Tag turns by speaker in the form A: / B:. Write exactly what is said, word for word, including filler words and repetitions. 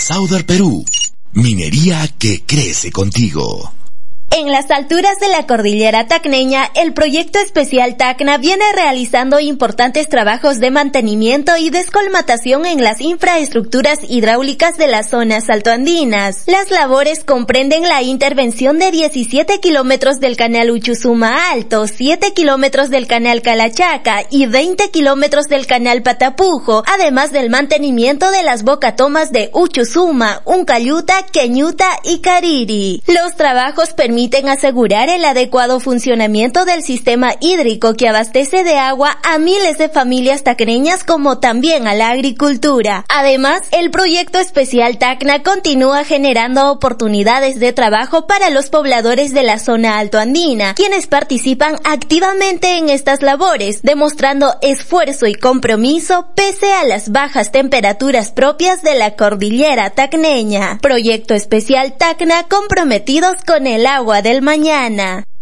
A: Sauder Perú, minería que crece contigo.
B: En las alturas de la cordillera tacneña, el proyecto especial Tacna viene realizando importantes trabajos de mantenimiento y descolmatación en las infraestructuras hidráulicas de las zonas altoandinas. Las labores comprenden la intervención de diecisiete kilómetros del canal Uchusuma Alto, siete kilómetros del canal Calachaca y veinte kilómetros del canal Patapujo, además del mantenimiento de las bocatomas de Uchusuma, Uncayuta, Queñuta y Cariri. Los trabajos permiten permiten asegurar el adecuado funcionamiento del sistema hídrico que abastece de agua a miles de familias tacneñas como también a la agricultura. Además, el proyecto especial Tacna continúa generando oportunidades de trabajo para los pobladores de la zona altoandina, quienes participan activamente en estas labores, demostrando esfuerzo y compromiso pese a las bajas temperaturas propias de la cordillera tacneña. Proyecto especial Tacna, comprometidos con el agua del mañana.